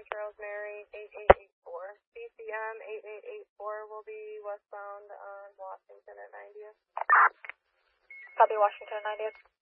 Rosemary 8884. CCM 8884 will be westbound on Washington at 90th. Copy Washington 90th.